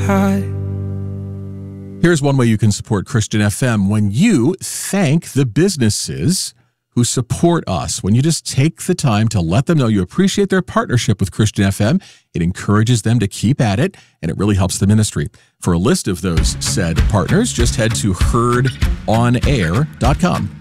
Here's one way you can support Christian FM when you thank the businesses who support us. When you just take the time to let them know you appreciate their partnership with Christian FM, it encourages them to keep at it, and it really helps the ministry. For a list of those said partners, just head to heardonair.com.